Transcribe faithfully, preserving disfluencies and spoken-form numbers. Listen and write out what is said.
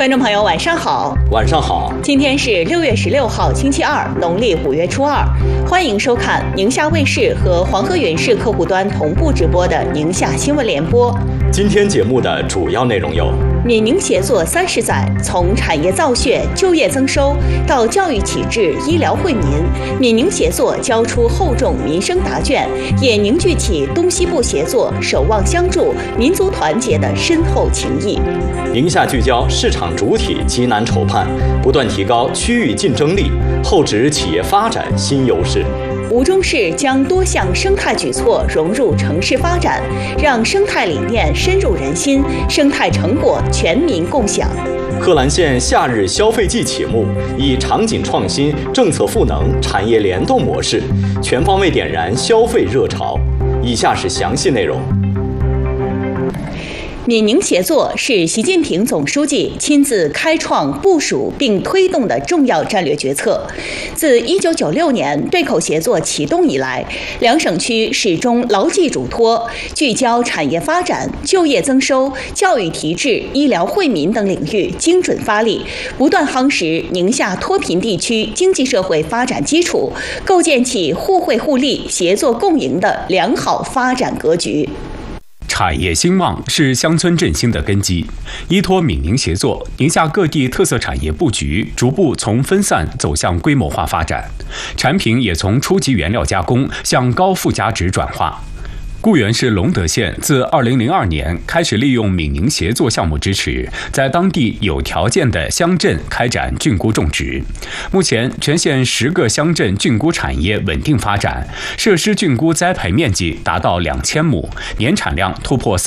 观众朋友，晚上好！ 晚上好！ 今天是六月十六号，星期二，农历五月初二。欢迎收看宁夏卫视和黄河源市客户端同步直播的宁夏新闻联播。 今天节目的主要内容有： 闽宁协作三十载，从产业造血、就业增收到教育启智、医疗惠民，闽宁协作交出厚重民生答卷，也凝聚起东西部协作、守望相助、民族团结的深厚情谊。 宁夏聚焦市场主体急难筹判，不断提高区域竞争力，厚植企业发展新优势。 吴忠市将多项生态举措融入城市发展，让生态理念深入人心，生态成果全民共享。 贺兰县夏日消费季启幕，以场景创新、政策赋能、产业联动模式，全方位点燃消费热潮。以下是详细内容。 闽宁协作是习近平总书记亲自开创、部署并推动的重要战略决策。自一九九六年对口协作启动以来，两省区始终牢记嘱托，聚焦产业发展、就业增收、教育提质、医疗惠民等领域精准发力，不断夯实宁夏脱贫地区经济社会发展基础，构建起互惠互利、协作共赢的良好发展格局。 产业兴旺是乡村振兴的根基。依托闽宁协作，宁夏各地特色产业布局逐步从分散走向规模化发展，产品也从初级原料加工向高附加值转化。固原市隆德县自二零零二年开始利用闽宁协作项目支持，在当地有条件的乡镇开展菌菇种植。目前，全县十个乡镇菌菇产业稳定发展，设施菌菇栽培面积达到两千亩，年产量突破